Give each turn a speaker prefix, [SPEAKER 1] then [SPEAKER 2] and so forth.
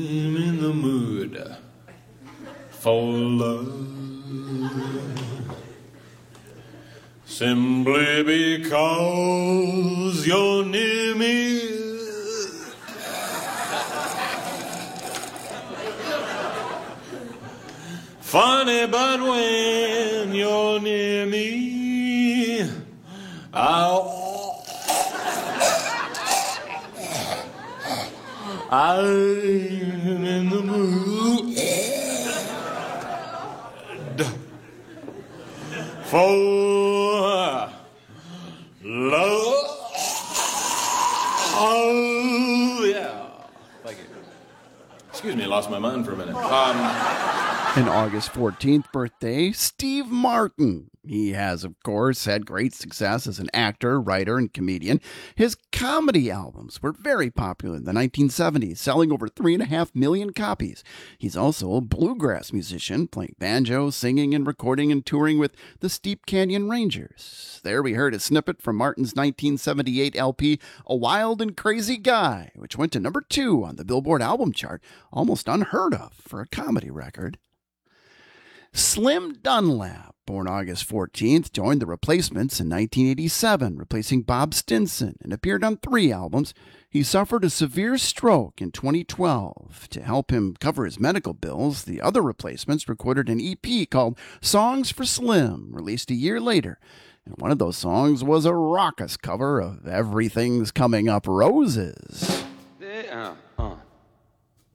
[SPEAKER 1] I'm in the mood for love. Simply because you're near me. Funny, but when you're near me, I'm in the mood for love. Oh, yeah. Thank you. Excuse me, I lost my mind for a minute.
[SPEAKER 2] An August 14th birthday, Steve Martin. He has, of course, had great success as an actor, writer, and comedian. His comedy albums were very popular in the 1970s, selling over 3.5 million copies. He's also a bluegrass musician, playing banjo, singing, and recording and touring with the Steep Canyon Rangers. There we heard a snippet from Martin's 1978 LP, A Wild and Crazy Guy, which went to number 2 on the Billboard album chart, almost unheard of for a comedy record. Slim Dunlap, born August 14th, joined the Replacements in 1987, replacing Bob Stinson, and appeared on 3 albums. He suffered a severe stroke in 2012. To help him cover his medical bills, the other Replacements recorded an EP called Songs for Slim, released a year later. And one of those songs was a raucous cover of Everything's Coming Up Roses.